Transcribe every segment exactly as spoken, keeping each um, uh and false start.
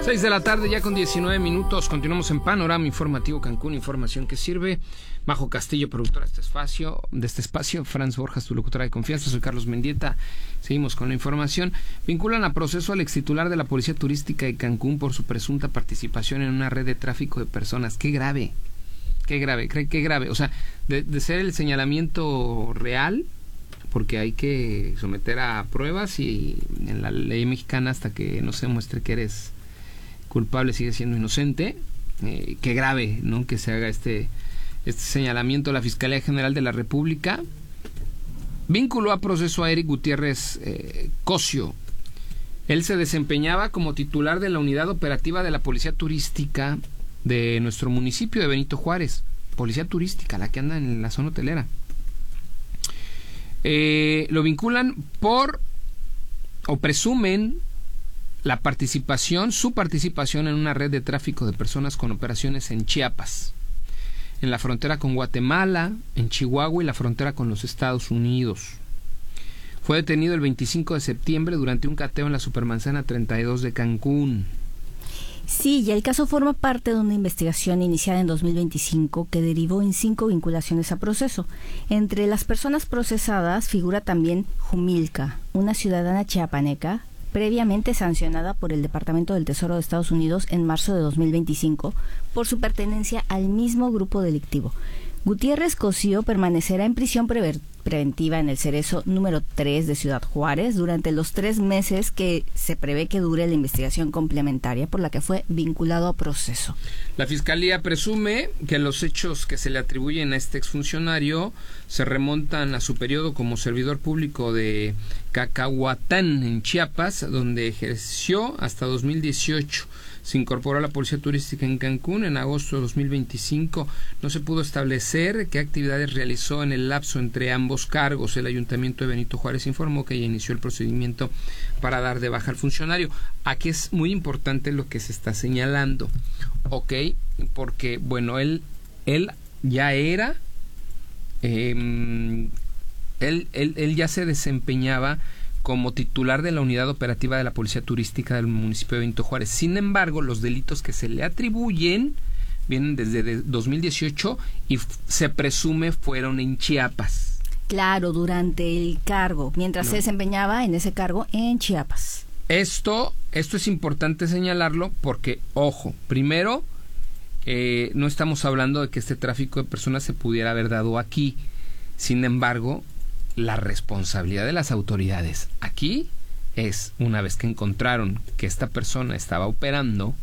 seis de la tarde, ya con diecinueve minutos. Continuamos en Panorama Informativo Cancún, información que sirve. Majo Castillo, productora de este espacio, de este espacio. Franz Borjas, tu locutora de confianza. Soy Carlos Mendieta. Seguimos con la información. Vinculan a proceso al extitular de la Policía Turística de Cancún por su presunta participación en una red de tráfico de personas. ¡Qué grave! ¡Qué grave! ¡Qué grave! O sea, de, de ser el señalamiento real, porque hay que someter a pruebas y en la ley mexicana hasta que no se muestre que eres culpable sigue siendo inocente. Eh, qué grave, ¿no?, que se haga este este señalamiento. La Fiscalía General de la República vinculó a proceso a Eric Gutiérrez eh, Cosio. Él se desempeñaba como titular de la unidad operativa de la Policía Turística de nuestro municipio de Benito Juárez. Policía Turística, la que anda en la zona hotelera. Eh, lo vinculan por, o presumen, la participación, su participación en una red de tráfico de personas con operaciones en Chiapas, en la frontera con Guatemala, en Chihuahua y la frontera con los Estados Unidos. Fue detenido el veinticinco de septiembre durante un cateo en la Supermanzana treinta y dos de Cancún. Sí, y el caso forma parte de una investigación iniciada en dos mil veinticinco que derivó en cinco vinculaciones a proceso. Entre las personas procesadas figura también Jumilca, una ciudadana chiapaneca previamente sancionada por el Departamento del Tesoro de Estados Unidos en marzo de dos mil veinticinco por su pertenencia al mismo grupo delictivo. Gutiérrez Cosio permanecerá en prisión prever- preventiva en el Cerezo número tres de Ciudad Juárez durante los tres meses que se prevé que dure la investigación complementaria por la que fue vinculado a proceso. La Fiscalía presume que los hechos que se le atribuyen a este exfuncionario se remontan a su periodo como servidor público de Cacahuatán, en Chiapas, donde ejerció hasta dos mil dieciocho. Se incorporó a la Policía Turística en Cancún en agosto de dos mil veinticinco. No se pudo establecer qué actividades realizó en el lapso entre ambos cargos. El Ayuntamiento de Benito Juárez informó que ya inició el procedimiento para dar de baja al funcionario. Aquí es muy importante lo que se está señalando, ¿ok? Porque, bueno, él, él ya era, eh, él, él, él ya se desempeñaba como titular de la unidad operativa de la Policía Turística del municipio de Benito Juárez. Sin embargo, los delitos que se le atribuyen vienen desde dos mil dieciocho y f- se presume fueron en Chiapas. Claro, durante el cargo, mientras No. se desempeñaba en ese cargo en Chiapas. Esto, esto es importante señalarlo porque, ojo, primero, eh, no estamos hablando de que este tráfico de personas se pudiera haber dado aquí. Sin embargo, la responsabilidad de las autoridades aquí es, una vez que encontraron que esta persona estaba operando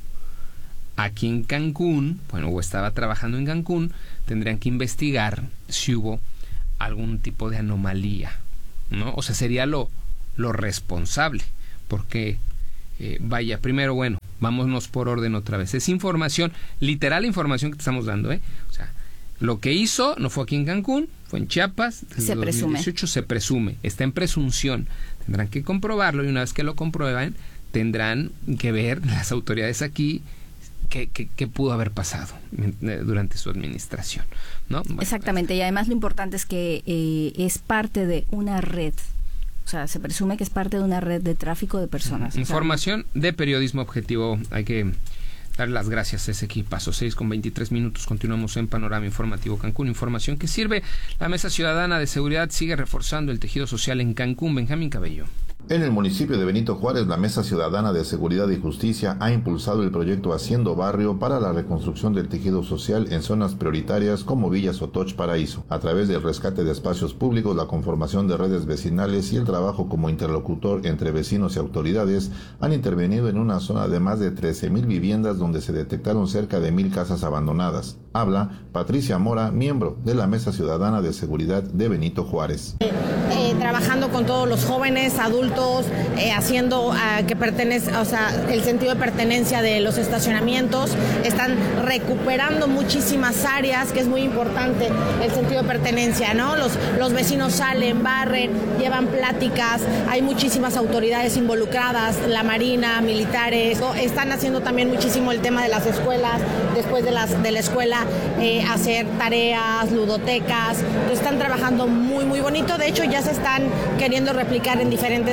aquí en Cancún, bueno, o estaba trabajando en Cancún, tendrían que investigar si hubo algún tipo de anomalía, ¿no? O sea, sería lo, lo responsable, porque, eh, vaya, primero, bueno, vámonos por orden otra vez. Es información, literal información que te estamos dando, ¿eh? O sea, lo que hizo no fue aquí en Cancún, fue en Chiapas, desde Se presume. dos mil dieciocho se presume, está en presunción. Tendrán que comprobarlo y una vez que lo comprueban, tendrán que ver las autoridades aquí qué, qué, qué pudo haber pasado durante su administración, ¿no? Bueno, Exactamente, y además lo importante es que eh, es parte de una red. O sea, se presume que es parte de una red de tráfico de personas. Información o sea, de periodismo objetivo. Hay que dar las gracias a ese equipazo. seis con veintitrés minutos, continuamos en Panorama Informativo Cancún. Información que sirve. La Mesa Ciudadana de Seguridad sigue reforzando el tejido social en Cancún. Benjamín Cabello. En el municipio de Benito Juárez, la Mesa Ciudadana de Seguridad y Justicia ha impulsado el proyecto Haciendo Barrio para la reconstrucción del tejido social en zonas prioritarias como Villa Sotoch Paraíso, a través del rescate de espacios públicos, la conformación de redes vecinales y el trabajo como interlocutor entre vecinos y autoridades. Han intervenido en una zona de más de trece mil viviendas donde se detectaron cerca de mil casas abandonadas. Habla Patricia Mora, miembro de la Mesa Ciudadana de Seguridad de Benito Juárez. Eh, eh, trabajando con todos los jóvenes, adultos, Eh, haciendo uh, que pertenece, o sea, el sentido de pertenencia de los estacionamientos. Están recuperando muchísimas áreas, que es muy importante el sentido de pertenencia, ¿no? Los, los vecinos salen, barren, llevan pláticas, hay muchísimas autoridades involucradas, la Marina, militares, ¿no? Están haciendo también muchísimo el tema de las escuelas, después de, las, de la escuela, eh, hacer tareas, ludotecas. Entonces están trabajando muy, muy bonito. De hecho, ya se están queriendo replicar en diferentes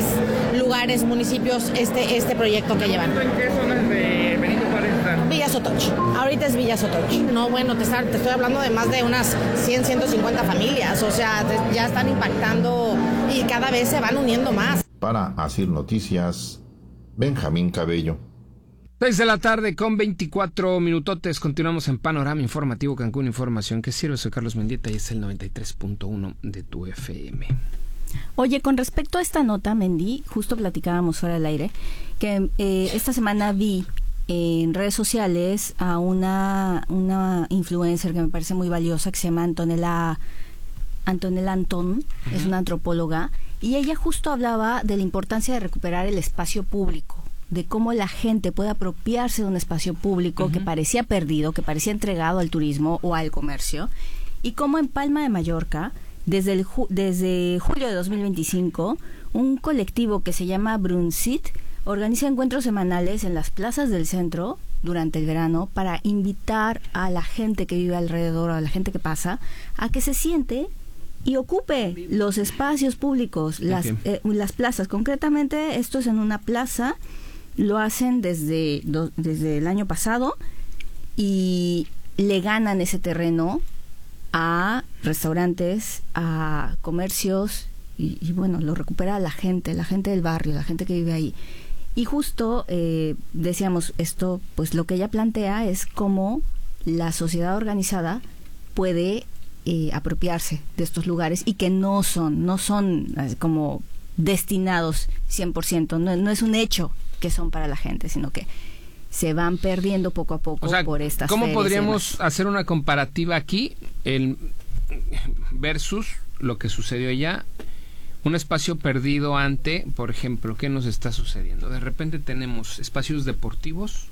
lugares, municipios, este, este proyecto que llevan. ¿En qué zonas de Benito Juárez están? Villa Sotoch. Ahorita es Villa Sotoch. No, bueno, te, está, te estoy hablando de más de unas cien, ciento cincuenta familias. O sea, te, ya están impactando y cada vez se van uniendo más. Para Asir Noticias, Benjamín Cabello. seis de la tarde con veinticuatro minutotes. Continuamos en Panorama Informativo Cancún, información que sirve. Soy Carlos Mendieta y es el noventa y tres punto uno de tu F M. Oye, con respecto a esta nota, Mendy, justo platicábamos fuera del aire, que eh, esta semana vi en redes sociales a una, una influencer que me parece muy valiosa, que se llama Antonella, Antonella Antón, uh-huh. Es una antropóloga, y ella justo hablaba de la importancia de recuperar el espacio público, de cómo la gente puede apropiarse de un espacio público uh-huh. que parecía perdido, que parecía entregado al turismo o al comercio, y cómo en Palma de Mallorca, desde, el ju- desde julio de dos mil veinticinco, un colectivo que se llama Brunsit organiza encuentros semanales en las plazas del centro durante el verano para invitar a la gente que vive alrededor, a la gente que pasa, a que se siente y ocupe los espacios públicos, las, okay. eh, las plazas. Concretamente, esto es en una plaza, lo hacen desde, do, desde el año pasado y le ganan ese terreno a restaurantes, a comercios y, y bueno, lo recupera la gente, la gente del barrio, la gente que vive ahí. Y justo eh, decíamos esto, pues lo que ella plantea es cómo la sociedad organizada puede eh, apropiarse de estos lugares y que no son, no son eh, como destinados cien por ciento, no, no es un hecho que son para la gente, sino que se van perdiendo poco a poco, o sea, por estas ¿cómo podríamos hacer una comparativa aquí el versus lo que sucedió allá? Un espacio perdido ante, por ejemplo, ¿qué nos está sucediendo? De repente tenemos espacios deportivos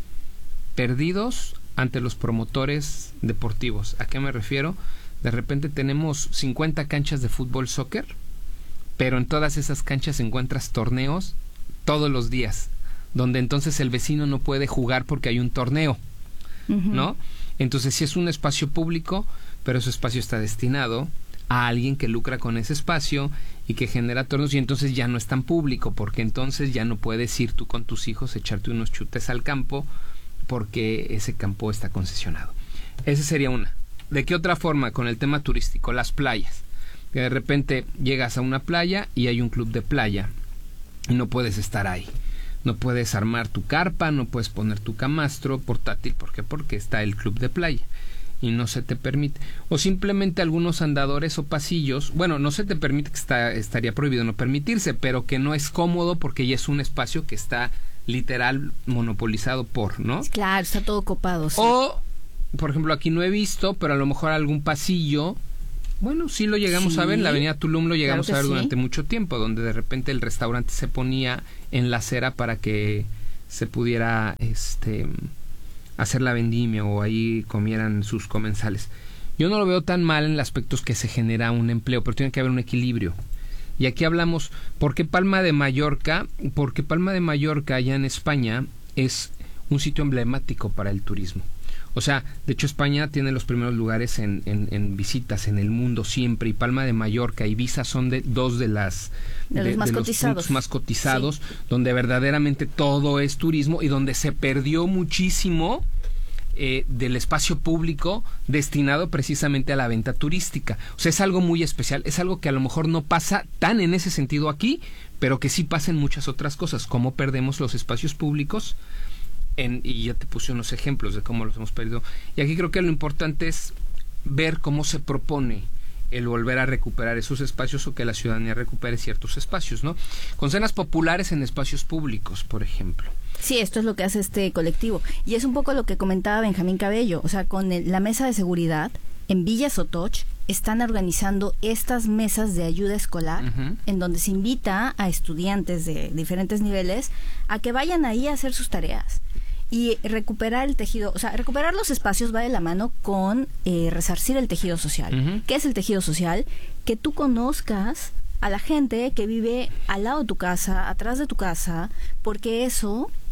perdidos ante los promotores deportivos. ¿A qué me refiero? De repente tenemos cincuenta canchas de fútbol, soccer, pero en todas esas canchas encuentras torneos todos los días, donde entonces el vecino no puede jugar porque hay un torneo, uh-huh. ¿no? Entonces sí es un espacio público, pero ese espacio está destinado a alguien que lucra con ese espacio y que genera torneos, y entonces ya no es tan público, porque entonces ya no puedes ir tú con tus hijos, echarte unos chutes al campo, porque ese campo está concesionado. Esa sería una. ¿De qué otra forma? Con el tema turístico, las playas. Que de repente llegas a una playa y hay un club de playa y no puedes estar ahí. No puedes armar tu carpa, no puedes poner tu camastro portátil. ¿Por qué? Porque está el club de playa y no se te permite. O simplemente algunos andadores o pasillos, bueno, no se te permite, que está, estaría prohibido no permitirse, pero que no es cómodo porque ya es un espacio que está literal monopolizado por, ¿no? Claro, está todo copado. Sí. O, por ejemplo, aquí no he visto, pero a lo mejor algún pasillo, bueno, sí lo llegamos sí. a ver, en la avenida Tulum lo llegamos claro a ver sí. durante mucho tiempo, donde de repente el restaurante se ponía en la acera para que se pudiera este hacer la vendimia o ahí comieran sus comensales. Yo no lo veo tan mal en el aspecto que se genera un empleo, pero tiene que haber un equilibrio. Y aquí hablamos, ¿por qué Palma de Mallorca? Porque Palma de Mallorca, allá en España, es un sitio emblemático para el turismo. O sea, de hecho España tiene los primeros lugares en, en, en visitas en el mundo siempre, y Palma de Mallorca y Ibiza son de, dos de las de, de, los, más de los puntos más cotizados, sí. donde verdaderamente todo es turismo y donde se perdió muchísimo eh, del espacio público destinado precisamente a la venta turística. O sea, es algo muy especial, es algo que a lo mejor no pasa tan en ese sentido aquí, pero que sí pasa en muchas otras cosas, como perdemos los espacios públicos. En, y ya te puse unos ejemplos de cómo los hemos perdido. Y aquí creo que lo importante es ver cómo se propone el volver a recuperar esos espacios o que la ciudadanía recupere ciertos espacios, ¿no? Con cenas populares en espacios públicos, por ejemplo. Sí, esto es lo que hace este colectivo. Y es un poco lo que comentaba Benjamín Cabello. O sea, con el, la mesa de seguridad en Villa Sotoch están organizando estas mesas de ayuda escolar, uh-huh. en donde se invita a estudiantes de diferentes niveles a que vayan ahí a hacer sus tareas. Y recuperar el tejido, o sea, recuperar los espacios va de la mano con eh, resarcir el tejido social. Uh-huh. ¿Qué es el tejido social? Que tú conozcas a la gente que vive al lado de tu casa, atrás de tu casa, porque eso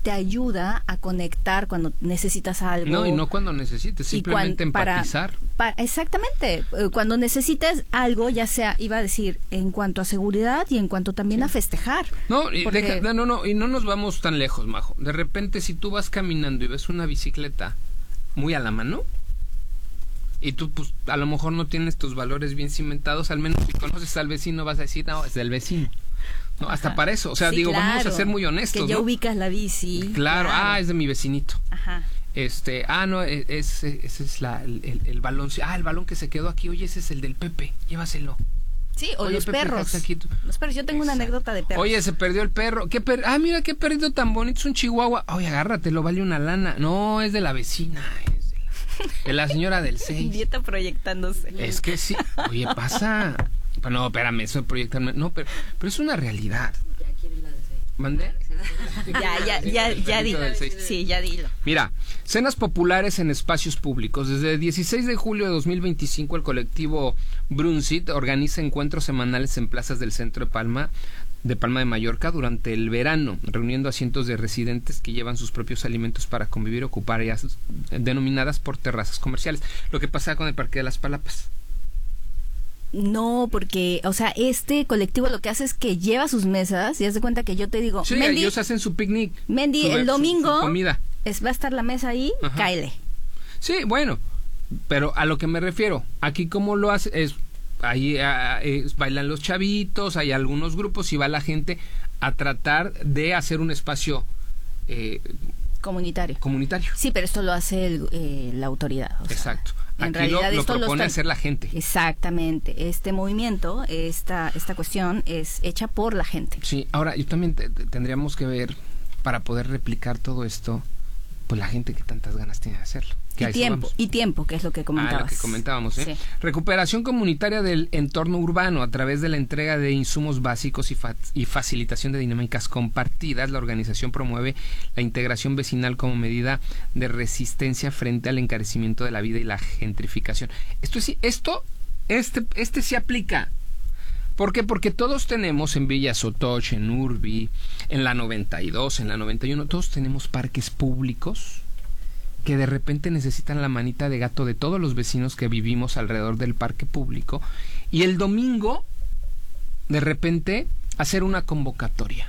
te ayuda a conectar cuando necesitas algo. No, y no cuando necesites, simplemente cuan, empatizar. Para, para, exactamente, cuando necesites algo, ya sea, iba a decir, en cuanto a seguridad y en cuanto también sí. a festejar. No, y porque... deja, no, no, y no nos vamos tan lejos, Majo. De repente, si tú vas caminando y ves una bicicleta muy a la mano, y tú, pues, a lo mejor no tienes tus valores bien cimentados, al menos si conoces al vecino vas a decir, no, es del vecino. No, hasta Ajá. para eso, o sea, sí, digo, claro, vamos a ser muy honestos, que ya ¿no? ubicas la bici. Claro, claro, ah, es de mi vecinito. Ajá. Este, ah, no, ese es, es la, el, el, el balón, ah, el balón que se quedó aquí, oye, ese es el del Pepe, llévaselo. Sí, o oye, los Pepe, perros. Aquí tú. Los perros, yo tengo Exacto. una anécdota de perros. Oye, se perdió el perro, ¿qué per ah, mira qué perrito tan bonito, es un chihuahua. Oye, agárratelo, vale una lana. No, es de la vecina, es de la, de la señora del seis. Dieta proyectándose. Es que sí, oye, pasa. No, espérame, eso de proyectarme, no, pero, pero es una realidad. ¿Mandé? Ya, ya, ya, ya dilo. Sí, ya dilo. Mira, cenas populares en espacios públicos. Desde el dieciséis de julio de dos mil veinticinco, el colectivo Brunsit organiza encuentros semanales en plazas del centro de Palma, de Palma de Mallorca durante el verano, reuniendo a cientos de residentes que llevan sus propios alimentos para convivir y ocupar áreas denominadas por terrazas comerciales. Lo que pasa con el Parque de las Palapas. No, porque, o sea, este colectivo lo que hace es que lleva sus mesas y haz de cuenta que yo te digo, sí, Mendy, ellos hacen su picnic. Mendy, su, el domingo su, su comida. Es, va a estar la mesa ahí, Ajá. cáele. Sí, bueno, pero a lo que me refiero, aquí como lo hace es, ahí a, es, bailan los chavitos, hay algunos grupos y va la gente a tratar de hacer un espacio eh, comunitario. Comunitario. Sí, pero esto lo hace el, eh, la autoridad. O Exacto. Sea, en Aquí realidad lo, lo esto propone lo está... hacer la gente. Exactamente. Este movimiento, esta esta cuestión es hecha por la gente. Sí, ahora yo también te, te, tendríamos que ver, para poder replicar todo esto, pues la gente que tantas ganas tiene de hacerlo. Y tiempo, y tiempo, que es lo que comentabas. Ah, lo que comentábamos, ¿eh? Sí. Recuperación comunitaria del entorno urbano a través de la entrega de insumos básicos y, fa y facilitación de dinámicas compartidas. La organización promueve la integración vecinal como medida de resistencia frente al encarecimiento de la vida y la gentrificación. Esto es, esto, este, este se aplica. ¿Por qué? Porque todos tenemos en Villa Sotoch, en Urbi, en la noventa y dos, en la noventa y uno, todos tenemos parques públicos que de repente necesitan la manita de gato de todos los vecinos que vivimos alrededor del parque público, y el domingo de repente hacer una convocatoria.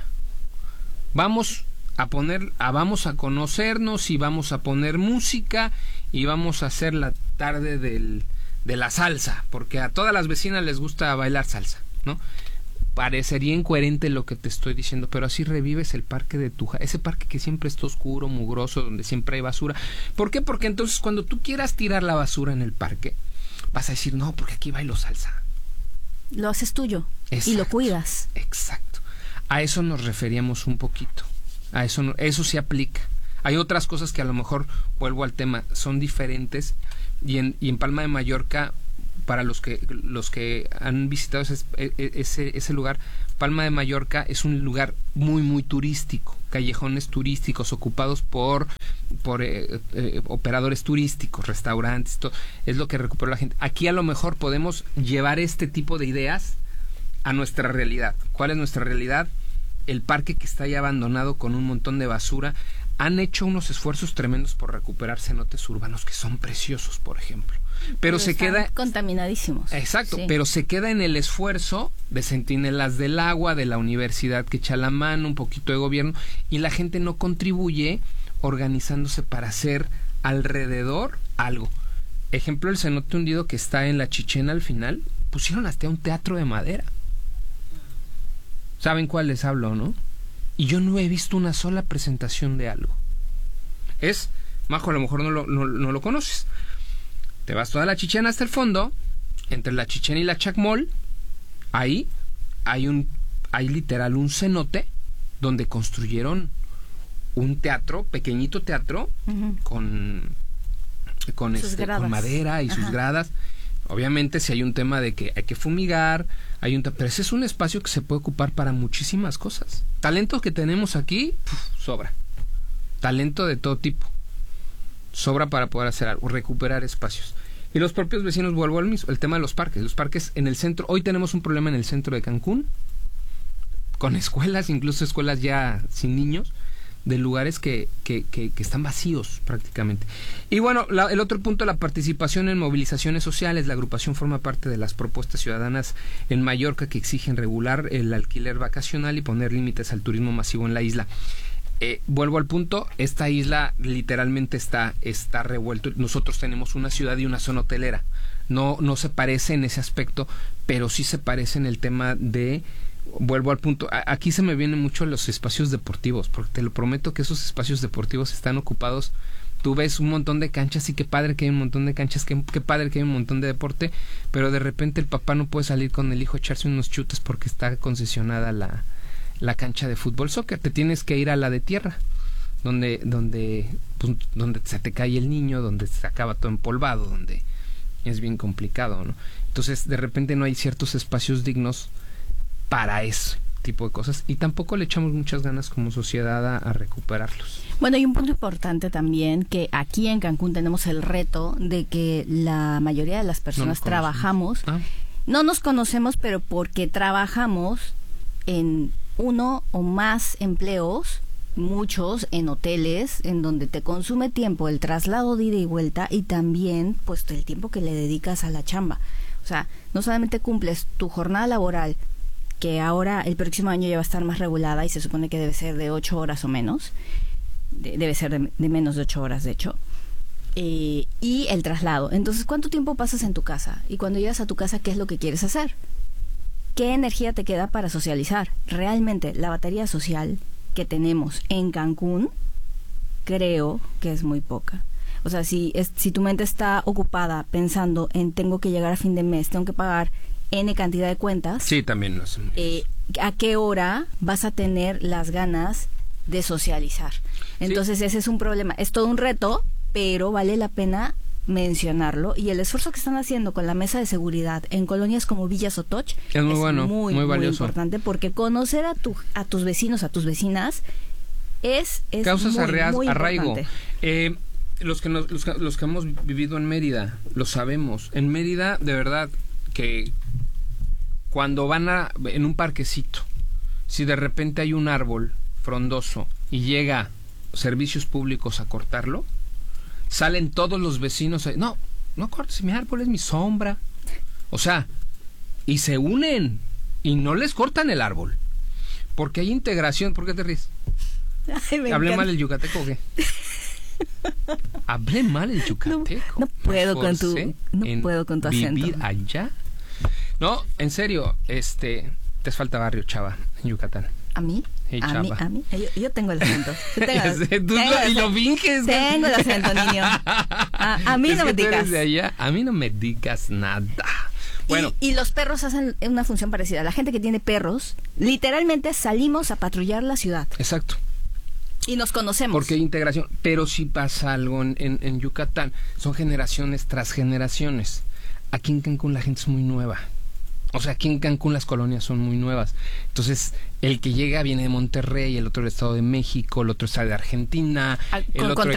Vamos a poner, a, vamos a conocernos y vamos a poner música y vamos a hacer la tarde del, de la salsa, porque a todas las vecinas les gusta bailar salsa, ¿no? Parecería incoherente lo que te estoy diciendo, pero así revives el parque de Tuja, ese parque que siempre está oscuro, mugroso, donde siempre hay basura. ¿Por qué? Porque entonces cuando tú quieras tirar la basura en el parque, vas a decir, no, porque aquí bailo salsa. Lo haces tuyo. Exacto, y lo cuidas. Exacto. A eso nos referíamos un poquito. A eso, no, eso se aplica. Hay otras cosas que a lo mejor, vuelvo al tema, son diferentes, y en, y en Palma de Mallorca, para los que los que han visitado ese, ese, ese lugar, Palma de Mallorca es un lugar muy muy turístico, callejones turísticos ocupados por por eh, eh, operadores turísticos, restaurantes, todo, es lo que recuperó la gente. Aquí a lo mejor podemos llevar este tipo de ideas a nuestra realidad. ¿Cuál es nuestra realidad? El parque que está ya abandonado con un montón de basura. Han hecho unos esfuerzos tremendos por recuperar cenotes urbanos que son preciosos, por ejemplo. Pero, pero se queda contaminadísimos. Exacto, sí. Pero se queda en el esfuerzo de Centinelas del Agua, de la universidad que echa la mano, un poquito de gobierno, y la gente no contribuye organizándose para hacer alrededor algo. Ejemplo, el cenote hundido que está en la Chichena al final, pusieron hasta un teatro de madera. ¿Saben cuál les hablo, no? Y yo no he visto una sola presentación de algo. Es, Majo, a lo mejor no lo, no, no lo conoces. Te vas toda la Chichena hasta el fondo, entre la Chichena y la Chacmol, ahí hay un, hay literal un cenote donde construyeron un teatro, pequeñito teatro, uh-huh. con, con, este, con madera y Ajá. sus gradas. Obviamente si hay un tema de que hay que fumigar, hay un pero ese es un espacio que se puede ocupar para muchísimas cosas. Talento que tenemos aquí, puf, sobra. Talento de todo tipo. Sobra para poder hacer algo, recuperar espacios. Y los propios vecinos, vuelvo al mismo, el tema de los parques. Los parques en el centro, hoy tenemos un problema en el centro de Cancún, con escuelas, incluso escuelas ya sin niños, de lugares que, que, que, que están vacíos prácticamente. Y bueno, la, el otro punto, la participación en movilizaciones sociales. La agrupación forma parte de las propuestas ciudadanas en Mallorca que exigen regular el alquiler vacacional y poner límites al turismo masivo en la isla. Eh, vuelvo al punto, esta isla literalmente está, está revuelto. Nosotros tenemos una ciudad y una zona hotelera. No, no se parece en ese aspecto, pero sí se parece en el tema de, vuelvo al punto, a, aquí se me vienen mucho los espacios deportivos, porque te lo prometo que esos espacios deportivos están ocupados. Tú ves un montón de canchas y qué padre que hay un montón de canchas, qué, qué padre que hay un montón de deporte, pero de repente el papá no puede salir con el hijo a echarse unos chutes porque está concesionada la, la cancha de fútbol soccer. Te tienes que ir a la de tierra, donde, donde, pues, donde se te cae el niño, donde se acaba todo empolvado, donde es bien complicado, ¿no? Entonces de repente no hay ciertos espacios dignos para ese tipo de cosas y tampoco le echamos muchas ganas como sociedad a, a recuperarlos. Bueno, y un punto importante también, que aquí en Cancún tenemos el reto de que la mayoría de las personas no trabajamos, ah. no nos conocemos, pero porque trabajamos en uno o más empleos, muchos en hoteles, en donde te consume tiempo el traslado de ida y vuelta y también pues el tiempo que le dedicas a la chamba. O sea, no solamente cumples tu jornada laboral, que ahora el próximo año ya va a estar más regulada y se supone que debe ser de ocho horas o menos, de, debe ser de, de menos de ocho horas de hecho, eh, y el traslado. Entonces, ¿cuánto tiempo pasas en tu casa? Y cuando llegas a tu casa, ¿qué es lo que quieres hacer? ¿Qué energía te queda para socializar? Realmente, la batería social que tenemos en Cancún, creo que es muy poca. O sea, si, es, si tu mente está ocupada pensando en tengo que llegar a fin de mes, tengo que pagar N cantidad de cuentas. Sí, también lo hacemos. Eh, ¿A qué hora vas a tener las ganas de socializar? Entonces, sí. Ese es un problema. Es todo un reto, pero vale la pena mencionarlo. Y el esfuerzo que están haciendo con la mesa de seguridad en colonias como Villa Sotoch es muy, es bueno, muy, muy, muy valioso. importante, porque conocer a tu a tus vecinos, a tus vecinas, es, es causas muy, arra- muy arraigo. importante. Eh, los que nos, los, los que hemos vivido en Mérida lo sabemos. En Mérida, de verdad, que cuando van a en un parquecito, si de repente hay un árbol frondoso y llega servicios públicos a cortarlo, salen todos los vecinos a, no, no cortes mi árbol, es mi sombra. O sea, y se unen y no les cortan el árbol, porque hay integración. ¿Por qué te ríes? Ay, me ¿Hablé encanta. mal el yucateco o qué? ¿Hablé mal el yucateco? No, no puedo con tu no en puedo con tu acento. ¿Vivir allá? No, en serio, este, te falta barrio, chava, en Yucatán. ¿A mí? Hey, a mí, a mí. Yo, yo tengo el acento. Yo tengo, Tú tengo lo, el y acento. lo finges. Tengo el acento, niño. A, a mí Es no que me tú eres digas. de allá, a mí no me digas nada. Bueno. Y, y los perros hacen una función parecida. La gente que tiene perros, literalmente salimos a patrullar la ciudad. Exacto. Y nos conocemos. Porque hay integración. Pero si pasa algo en, en, en Yucatán, son generaciones tras generaciones. Aquí en Cancún la gente es muy nueva. O sea, aquí en Cancún las colonias son muy nuevas. Entonces, el que llega viene de Monterrey, el otro del Estado de México, el otro está de Argentina, Al, el con, otro